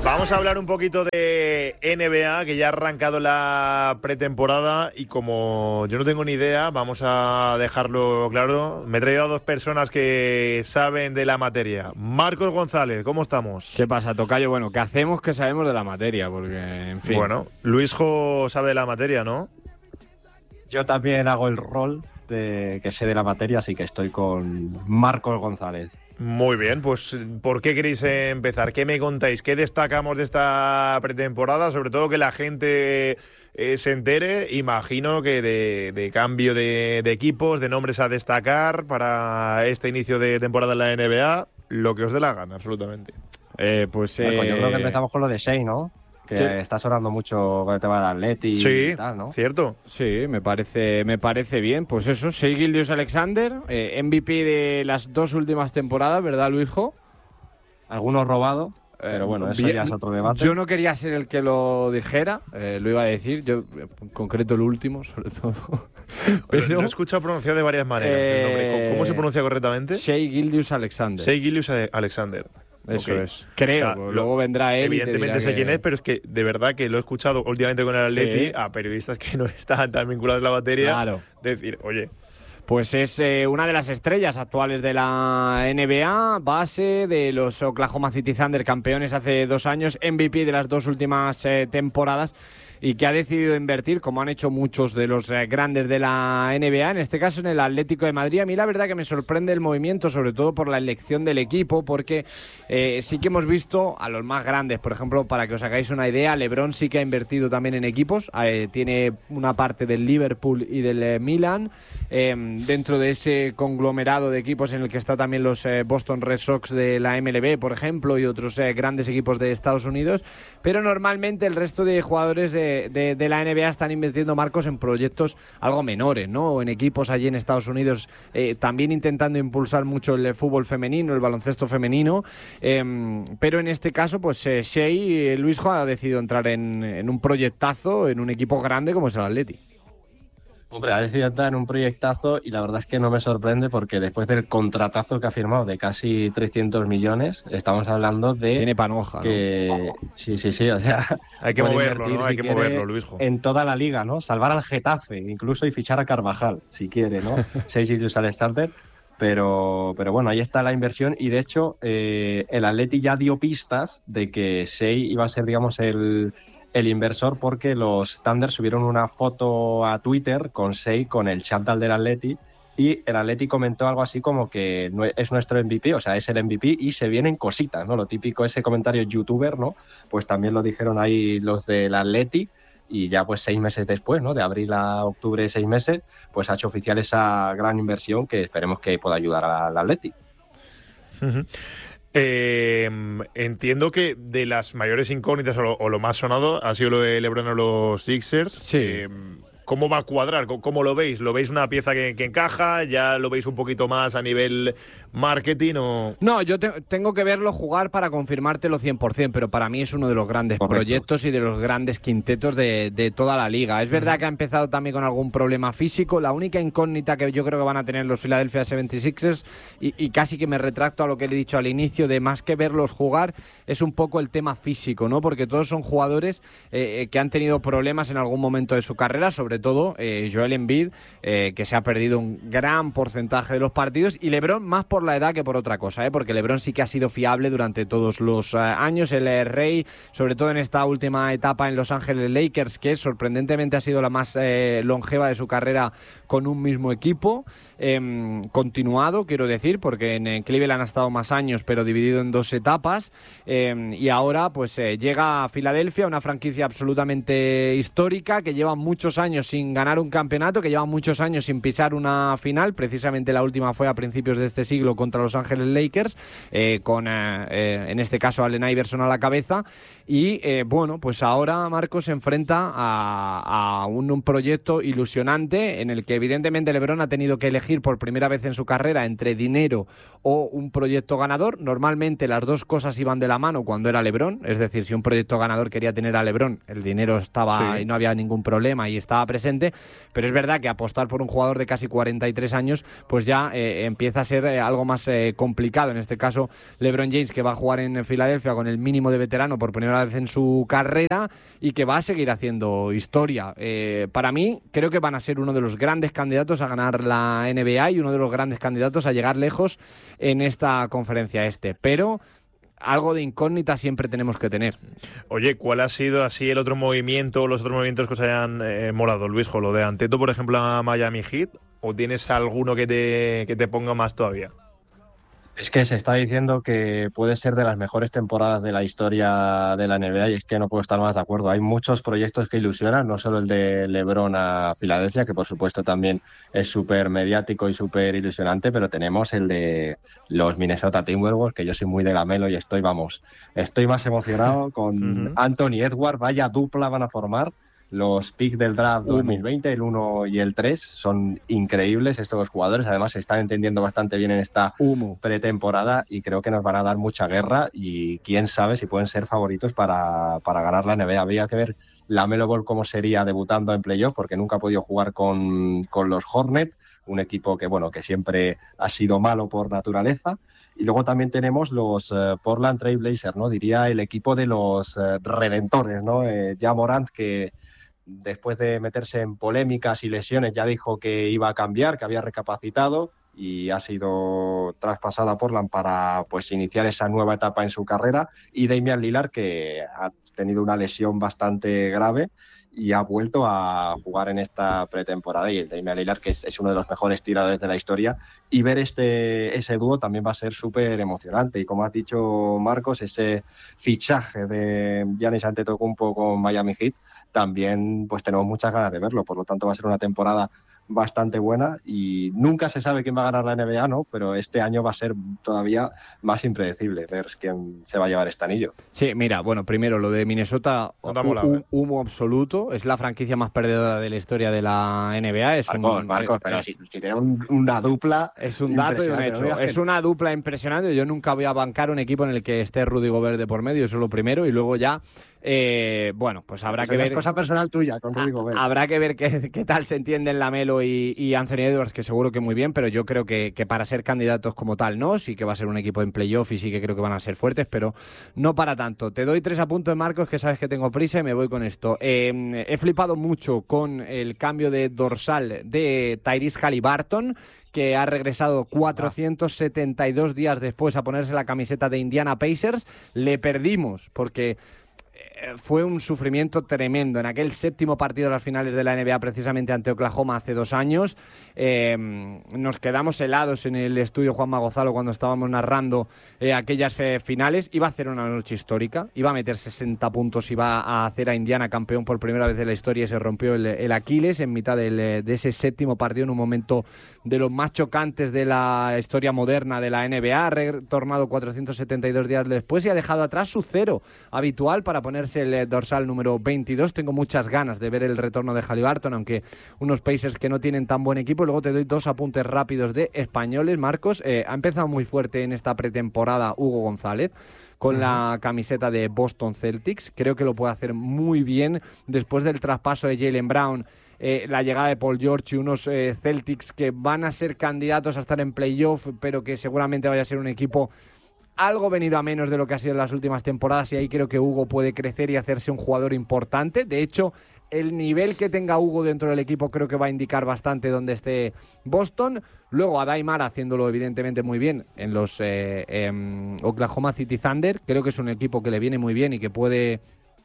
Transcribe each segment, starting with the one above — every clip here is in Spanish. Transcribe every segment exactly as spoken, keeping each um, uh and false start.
Vamos a hablar un poquito de N B A, que ya ha arrancado la pretemporada y como yo no tengo ni idea, vamos a dejarlo claro. Me he traído a dos personas que saben de la materia. Marcos González, ¿cómo estamos? ¿Qué pasa, tocayo? Bueno, ¿qué hacemos que sabemos de la materia? Porque, en fin. Bueno, Luisjo sabe de la materia, ¿no? Yo también hago el rol de que sé de la materia, así que estoy con Marcos González. Muy bien, pues ¿por qué queréis empezar? ¿Qué me contáis? ¿Qué destacamos de esta pretemporada? Sobre todo que la gente eh, se entere, imagino que de, de cambio de, de equipos, de nombres a destacar para este inicio de temporada en la N B A, lo que os dé la gana, absolutamente. Eh, pues Bueno, eh... yo creo que empezamos con lo de Shea, ¿no? Que sí. Está sonando mucho con el tema del Atleti sí, y tal, ¿no? Cierto. Sí, me parece, me parece bien. Pues eso, Shea Gilgeous-Alexander, eh, M V P de las dos últimas temporadas, ¿verdad, Luisjo? Algunos robados, pero bueno, eso bien, ya es otro debate. Yo no quería ser el que lo dijera, eh, lo iba a decir, yo en concreto el último, sobre todo. Pero lo he escuchado pronunciado de varias maneras eh, el nombre. ¿Cómo, ¿Cómo se pronuncia correctamente? Shea Gilgeous-Alexander. Shea Gilgeous-Alexander. Eso okay. es. Creo, o sea, luego vendrá él. Evidentemente y sé que... quién es, pero es que de verdad que lo he escuchado últimamente con el Atleti sí. a periodistas que no están tan vinculados a la materia. Claro. Decir, oye. Pues es eh, una de las estrellas actuales de la N B A, base de los Oklahoma City Thunder, campeones hace dos años, M V P de las dos últimas eh, temporadas. Y que ha decidido invertir, como han hecho muchos de los eh, grandes de la N B A, en este caso en el Atlético de Madrid. A mí la verdad que me sorprende el movimiento, sobre todo por la elección del equipo, porque eh, sí que hemos visto a los más grandes, por ejemplo, para que os hagáis una idea, LeBron sí que ha invertido también en equipos, eh, tiene una parte del Liverpool y del eh, Milan, eh, dentro de ese conglomerado de equipos en el que está también los eh, Boston Red Sox de la M L B, por ejemplo, y otros eh, grandes equipos de Estados Unidos, pero normalmente el resto de jugadores de De, de la N B A están invirtiendo, Marcos, en proyectos algo menores, ¿no? O en equipos allí en Estados Unidos, eh, también intentando impulsar mucho el fútbol femenino, el baloncesto femenino, eh, pero en este caso, pues eh, Shea eh, Luisjo ha decidido entrar en, en un proyectazo, en un equipo grande como es el Atleti. Hombre, ha decidido entrar en un proyectazo y la verdad es que no me sorprende porque después del contratazo que ha firmado de casi trescientos millones, estamos hablando de... Tiene panoja, que... ¿no? Sí, sí, sí, o sea... Hay que moverlo, ¿no? Hay si que moverlo, Luisjo. En toda la liga, ¿no? Salvar al Getafe, incluso, y fichar a Carvajal, si quiere, ¿no? Shea Gilgeous-Alexander. Pero, pero bueno, ahí está la inversión y de hecho eh, el Atleti ya dio pistas de que Shea iba a ser, digamos, el... el inversor porque los Thunder subieron una foto a Twitter con Shea con el chándal del Atleti y el Atleti comentó algo así como que es nuestro M V P, o sea, es el M V P y se vienen cositas, ¿no? Lo típico, ese comentario youtuber, ¿no? Pues también lo dijeron ahí los del Atleti y ya pues seis meses después, ¿no? De abril a octubre, seis meses, pues ha hecho oficial esa gran inversión que esperemos que pueda ayudar al Atleti. Uh-huh. Eh, entiendo que de las mayores incógnitas o lo, o lo más sonado ha sido lo de LeBron o los Sixers. Sí. Eh, ¿Cómo va a cuadrar? ¿Cómo lo veis? ¿Lo veis una pieza que, que encaja? ¿Ya lo veis un poquito más a nivel marketing o...? No, yo te, tengo que verlo jugar para confirmártelo cien por ciento, pero para mí es uno de los grandes Correcto. proyectos y de los grandes quintetos de, de toda la liga. Es verdad que ha empezado también con algún problema físico. La única incógnita que yo creo que van a tener los Philadelphia setenta y seis ers, y, y casi que me retracto a lo que le he dicho al inicio, de más que verlos jugar, es un poco el tema físico, ¿no? Porque todos son jugadores eh, que han tenido problemas en algún momento de su carrera, sobre todo eh, Joel Embiid, eh, que se ha perdido un gran porcentaje de los partidos, y LeBron más por la edad que por otra cosa, ¿eh? Porque LeBron sí que ha sido fiable durante todos los uh, años, el eh, rey, sobre todo en esta última etapa en Los Ángeles Lakers, que sorprendentemente ha sido la más eh, longeva de su carrera con un mismo equipo, eh, continuado, quiero decir, porque en, en Cleveland ha estado más años, pero dividido en dos etapas, eh, y ahora pues eh, llega a Filadelfia, una franquicia absolutamente histórica, que lleva muchos años sin ganar un campeonato, que lleva muchos años sin pisar una final, precisamente la última fue a principios de este siglo contra Los Ángeles Lakers, eh, con eh, eh, en este caso Allen Iverson a la cabeza, y eh, bueno, pues ahora Marcos se enfrenta a, a un, un proyecto ilusionante en el que evidentemente LeBron ha tenido que elegir por primera vez en su carrera entre dinero o un proyecto ganador. Normalmente las dos cosas iban de la mano cuando era LeBron, es decir, si un proyecto ganador quería tener a LeBron, el dinero estaba sí. y no había ningún problema y estaba presente, pero es verdad que apostar por un jugador de casi cuarenta y tres años pues ya eh, empieza a ser eh, algo más eh, complicado. En este caso, LeBron James, que va a jugar en Filadelfia con el mínimo de veterano por primera vez en su carrera y que va a seguir haciendo historia. Eh, para mí, creo que van a ser uno de los grandes candidatos a ganar la N B A y uno de los grandes candidatos a llegar lejos en esta conferencia este, pero algo de incógnita siempre tenemos que tener. Oye, ¿cuál ha sido así el otro movimiento o los otros movimientos que os hayan eh, molado, Luisjo? ¿Lo de Antetokounmpo, por ejemplo, a Miami Heat? ¿O tienes alguno que te, que te ponga más todavía? Es que se está diciendo que puede ser de las mejores temporadas de la historia de la N B A y es que no puedo estar más de acuerdo. Hay muchos proyectos que ilusionan, no solo el de LeBron a Filadelfia, que por supuesto también es súper mediático y súper ilusionante, pero tenemos el de los Minnesota Timberwolves, que yo soy muy de Lamelo y estoy, vamos, estoy más emocionado con Uh-huh. Anthony Edwards, vaya dupla van a formar. Los picks del draft dos mil veinte, el uno y el tres, son increíbles estos dos jugadores. Además, se están entendiendo bastante bien en esta Humo. pretemporada y creo que nos van a dar mucha guerra y quién sabe si pueden ser favoritos para, para ganar la N B A. Habría que ver LaMelo Ball cómo sería debutando en playoff, porque nunca ha podido jugar con, con los Hornets, un equipo que, bueno, que siempre ha sido malo por naturaleza. Y luego también tenemos los uh, Portland Trail Blazers, ¿no? Diría el equipo de los uh, redentores, ¿no? Eh, Ja Morant, que después de meterse en polémicas y lesiones ya dijo que iba a cambiar, que había recapacitado y ha sido traspasada a Portland para pues iniciar esa nueva etapa en su carrera. Y Damian Lillard, que ha tenido una lesión bastante grave y ha vuelto a jugar en esta pretemporada, y el Damian Lillard, que es, es uno de los mejores tiradores de la historia, y ver este ese dúo también va a ser súper emocionante. Y como has dicho, Marcos, ese fichaje de Giannis Antetokounmpo con Miami Heat, también pues tenemos muchas ganas de verlo, por lo tanto va a ser una temporada bastante buena y nunca se sabe quién va a ganar la N B A, ¿no? Pero este año va a ser todavía más impredecible ver quién se va a llevar este anillo. Sí, mira, bueno, primero lo de Minnesota, No te ha molado, hu- ¿eh? humo absoluto, es la franquicia más perdedora de la historia de la N B A. Es Marcos, un, Marcos, eh, pero si, si tiene un- una dupla... Es un dato y un impresionante, hecho. no digas Es que- una dupla impresionante. Yo nunca voy a bancar un equipo en el que esté Rudy Gobert de por medio, eso es lo primero. Y luego ya, eh, bueno, pues habrá Eso que ya ver. es cosa personal tuya con Rudy Gobert. Habrá que ver qué, qué tal se entienden Lamelo y, y Anthony Edwards, que seguro que muy bien, pero yo creo que, que para ser candidatos como tal no, sí que va a ser un equipo en playoff y sí que creo que van a ser fuertes, pero no para tanto. Te doy tres apuntes, Marcos, que sabes que tengo prisa y me voy con esto. Eh, he flipado mucho con el cambio de dorsal de Tyrese Haliburton, que ha regresado cuatrocientos setenta y dos días después a ponerse la camiseta de Indiana Pacers. Le perdimos porque fue un sufrimiento tremendo en aquel séptimo partido de las finales de la N B A, precisamente ante Oklahoma hace dos años. Eh, nos quedamos helados en el estudio Juanma Gonzalo cuando estábamos narrando eh, aquellas eh, finales. Iba a hacer una noche histórica, iba a meter sesenta puntos, iba a hacer a Indiana campeón por primera vez en la historia y se rompió el, el Aquiles en mitad del, de ese séptimo partido, en un momento de los más chocantes de la historia moderna de la N B A. Ha retornado cuatrocientos setenta y dos días después y ha dejado atrás su cero habitual para ponerse el dorsal número veintidós. Tengo muchas ganas de ver el retorno de Haliburton, aunque unos Pacers que no tienen tan buen equipo. Luego te doy dos apuntes rápidos de españoles, Marcos. Eh, ha empezado muy fuerte en esta pretemporada Hugo González con uh-huh. la camiseta de Boston Celtics. Creo que lo puede hacer muy bien después del traspaso de Jaylen Brown. Eh, la llegada de Paul George y unos eh, Celtics que van a ser candidatos a estar en playoff, pero que seguramente vaya a ser un equipo algo venido a menos de lo que ha sido en las últimas temporadas, y ahí creo que Hugo puede crecer y hacerse un jugador importante. De hecho, el nivel que tenga Hugo dentro del equipo creo que va a indicar bastante dónde esté Boston. Luego a Daimar haciéndolo evidentemente muy bien en los eh, eh, Oklahoma City Thunder. Creo que es un equipo que le viene muy bien y que puede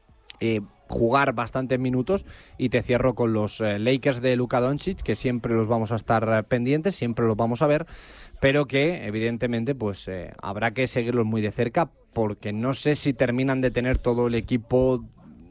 eh, jugar bastantes minutos. Y te cierro con los eh, Lakers de Luka Doncic, que siempre los vamos a estar eh, pendientes, siempre los vamos a ver, pero que evidentemente pues eh, habrá que seguirlos muy de cerca, porque no sé si terminan de tener todo el equipo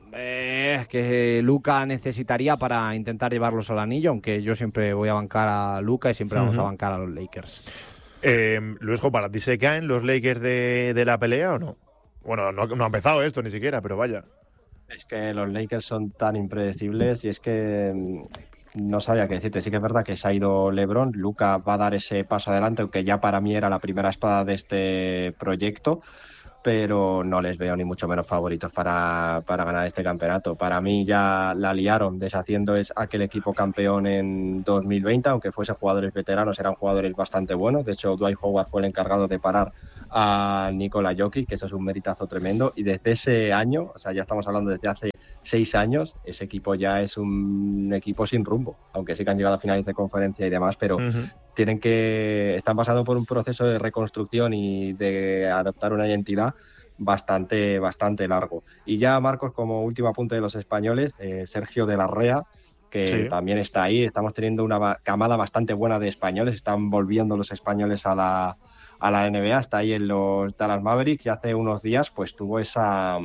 eh, que Luka necesitaría para intentar llevarlos al anillo, aunque yo siempre voy a bancar a Luka y siempre uh-huh. vamos a bancar a los Lakers. Eh, Luisjo, ¿para ti se caen los Lakers de, de la pelea o no? Bueno, no, no ha empezado esto ni siquiera, pero vaya. Es que los Lakers son tan impredecibles y es que no sabía qué decirte. Sí que es verdad que se ha ido LeBron. Luka va a dar ese paso adelante, aunque ya para mí era la primera espada de este proyecto. pero no les veo ni mucho menos favoritos para, para ganar este campeonato. Para mí ya la liaron deshaciendo es aquel equipo campeón en dos mil veinte, aunque fuesen jugadores veteranos, eran jugadores bastante buenos. De hecho, Dwight Howard fue el encargado de parar a Nikola Jokic, que eso es un meritazo tremendo, y desde ese año, o sea, ya estamos hablando desde hace seis años, ese equipo ya es un equipo sin rumbo, aunque sí que han llegado a finales de conferencia y demás, pero uh-huh. tienen que están pasando por un proceso de reconstrucción y de adoptar una identidad bastante, bastante largo. Y ya, Marcos, como último apunte de los españoles, eh, Sergio de la Rea, que sí. también está ahí. Estamos teniendo una camada bastante buena de españoles, están volviendo los españoles a la, a la N B A, está ahí en los Dallas Mavericks, y hace unos días pues tuvo esa...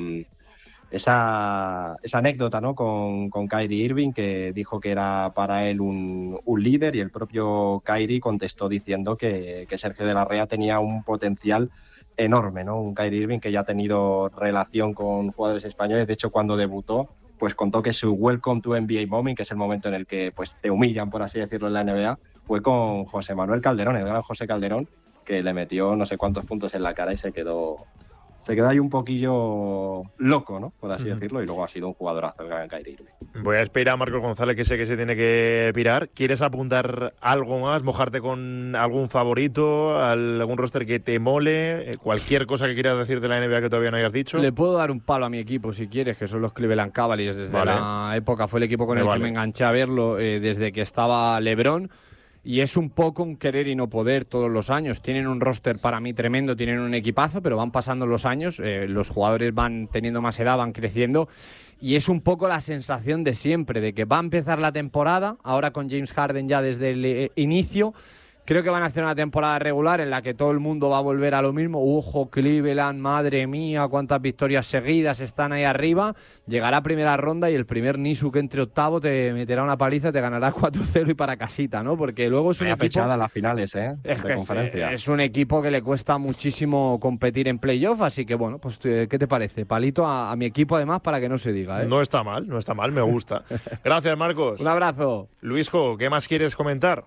Esa, esa anécdota, ¿no? con, con Kyrie Irving, que dijo que era para él un, un líder, y el propio Kyrie contestó diciendo que, que Sergio de la Rea tenía un potencial enorme, ¿no? Un Kyrie Irving que ya ha tenido relación con jugadores españoles. De hecho, cuando debutó, pues contó que su Welcome to N B A Moment, que es el momento en el que pues te humillan, por así decirlo, en la N B A, fue con José Manuel Calderón, el gran José Calderón, que le metió no sé cuántos puntos en la cara y se quedó... Se quedó ahí un poquillo loco, ¿no? Por así uh-huh. decirlo, y luego ha sido un jugadorazo el gran Kyrie Irving. Voy a esperar a Marcos González, que sé que se tiene que pirar. ¿Quieres apuntar algo más? ¿Mojarte con algún favorito? ¿Algún roster que te mole? ¿Cualquier cosa que quieras decir de la N B A que todavía no hayas dicho? Le puedo dar un palo a mi equipo, si quieres, que son los Cleveland Cavaliers. Desde vale. la época fue el equipo con me el vale. que me enganché a verlo eh, desde que estaba LeBron. Y es un poco un querer y no poder todos los años. Tienen un roster para mí tremendo, tienen un equipazo, pero van pasando los años, eh, los jugadores van teniendo más edad, van creciendo, y es un poco la sensación de siempre, de que va a empezar la temporada, ahora con James Harden ya desde el eh, inicio. Creo que van a hacer una temporada regular en la que todo el mundo va a volver a lo mismo. Ojo, Cleveland, madre mía, cuántas victorias seguidas están ahí arriba. Llegará a primera ronda y el primer Nisu que entre octavo te meterá una paliza, te ganará cuatro cero y para casita, ¿no? Porque luego es un Vaya equipo... pechada a las finales, ¿eh? Es, de que conferencia. Es, es un equipo que le cuesta muchísimo competir en playoff, así que bueno, pues ¿qué te parece? Palito a, a mi equipo además para que no se diga, ¿eh? No está mal, no está mal, me gusta. Gracias, Marcos. Un abrazo. Luisjo, ¿qué más quieres comentar?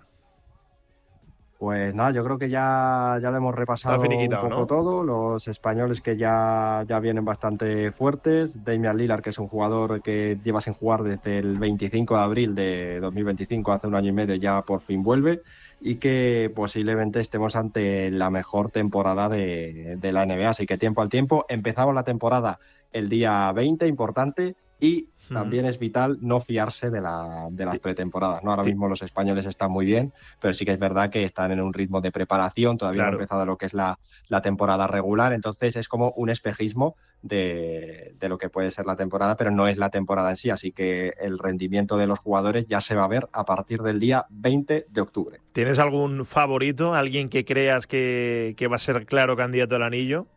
Pues nada, yo creo que ya, ya lo hemos repasado un poco, ¿no? Todo. Los españoles que ya, ya vienen bastante fuertes. Damian Lillard, que es un jugador que lleva sin jugar desde el veinticinco de abril de dos mil veinticinco, hace un año y medio, ya por fin vuelve. Y que posiblemente estemos ante la mejor temporada de, de la N B A. Así que tiempo al tiempo. Empezamos la temporada el día veinte, importante. Y también es vital no fiarse de, la, de las pretemporadas, ¿no? Ahora sí. mismo los españoles están muy bien, pero sí que es verdad que están en un ritmo de preparación, todavía claro. no ha empezado lo que es la, la temporada regular, entonces es como un espejismo de, de lo que puede ser la temporada, pero no es la temporada en sí, así que el rendimiento de los jugadores ya se va a ver a partir del día veinte de octubre. ¿Tienes algún favorito? ¿Alguien que creas que, que va a ser claro candidato al anillo?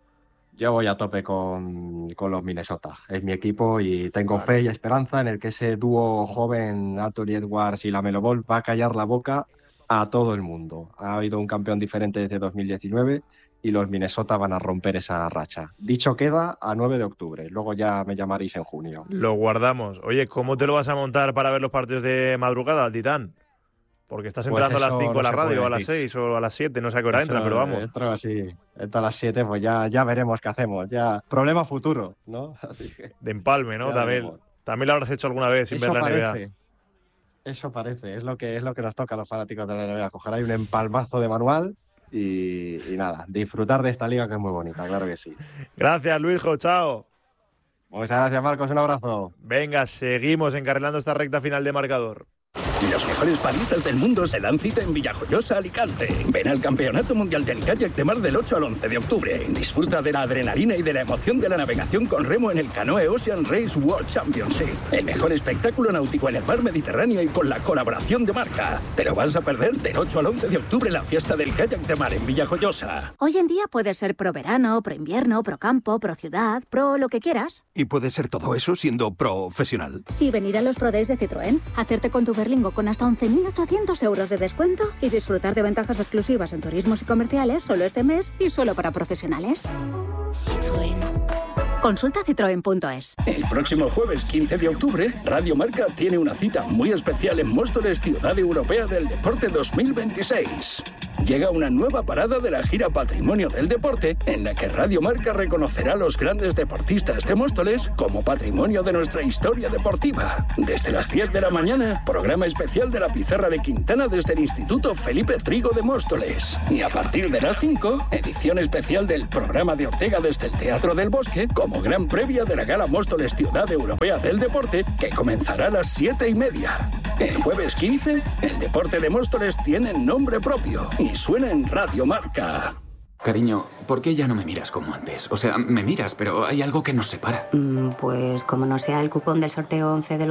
Yo voy a tope con, con los Minnesota. Es mi equipo y tengo vale. fe y esperanza en el que ese dúo joven, Anthony Edwards y LaMelo Ball, va a callar la boca a todo el mundo. Ha habido un campeón diferente desde dos mil diecinueve y los Minnesota van a romper esa racha. Dicho queda a nueve de octubre. Luego ya me llamaréis en junio. Lo guardamos. Oye, ¿cómo te lo vas a montar para ver los partidos de madrugada al Titán? Porque estás entrando pues a las cinco no a la radio, o a las seis o a las siete, no sé a qué hora eso, entra, pero vamos. Entro así, entro a las siete, pues ya, ya veremos qué hacemos. Ya problema futuro, ¿no? Así que de empalme, ¿no? También, veremos. También lo habrás hecho alguna vez sin eso ver la parece, N B A. Eso parece, es lo que es lo que nos toca a los fanáticos de la N B A. Coger ahí un empalmazo de manual y, y nada, disfrutar de esta liga que es muy bonita, claro que sí. Gracias, Luisjo, chao. Muchas gracias, Marcos, un abrazo. Venga, seguimos encarrilando esta recta final de marcador. Los mejores paristas del mundo se dan cita en Villajoyosa, Alicante. Ven al Campeonato Mundial del Kayak de Mar del ocho al once de octubre. Disfruta de la adrenalina y de la emoción de la navegación con remo en el Canoe Ocean Race World Championship. El mejor espectáculo náutico en el mar Mediterráneo y con la colaboración de Marca. ¿Te lo vas a perder? Del ocho al once de octubre la fiesta del Kayak de Mar en Villajoyosa. Hoy en día puedes ser pro verano, pro invierno, pro campo, pro ciudad, pro lo que quieras. Y puede ser todo eso siendo profesional. Y venir a los Pro Days de Citroën, hacerte con tu Berlingo con hasta once mil ochocientos euros de descuento y disfrutar de ventajas exclusivas en turismos y comerciales solo este mes y solo para profesionales. Citroën. Consulta citroen punto es. El próximo jueves quince de octubre, Radio Marca tiene una cita muy especial en Móstoles, Ciudad Europea del Deporte dos mil veintiséis. llega una nueva parada de la gira Patrimonio del Deporte, en la que Radio Marca reconocerá a los grandes deportistas de Móstoles como patrimonio de nuestra historia deportiva. Desde las diez de la mañana, programa especial de la Pizarra de Quintana desde el Instituto Felipe Trigo de Móstoles. Y a partir de las cinco, edición especial del programa de Ortega desde el Teatro del Bosque, como gran previa de la Gala Móstoles Ciudad Europea del Deporte, que comenzará a las siete y media. El jueves quince, el deporte de Móstoles tiene nombre propio y suena en Radio Marca. Cariño, ¿por qué ya no me miras como antes? O sea, me miras, pero hay algo que nos separa. Mm, pues como no sea el cupón del sorteo once de los